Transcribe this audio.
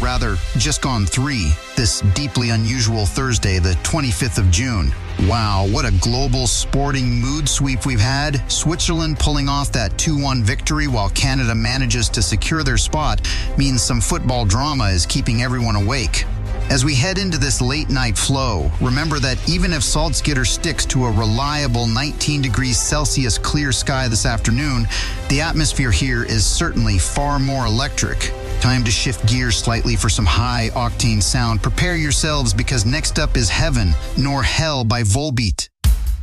rather, just gone 3, this deeply unusual Thursday, the 25th of June. Wow, what a global sporting mood sweep we've had. Switzerland pulling off that 2-1 victory while Canada manages to secure their spot means some football drama is keeping everyone awake. As we head into this late-night flow, remember that even if Salzgitter sticks to a reliable 19 degrees Celsius clear sky this afternoon, the atmosphere here is certainly far more electric. Time to shift gears slightly for some high-octane sound. Prepare yourselves because next up is Heaven Nor Hell by Volbeat.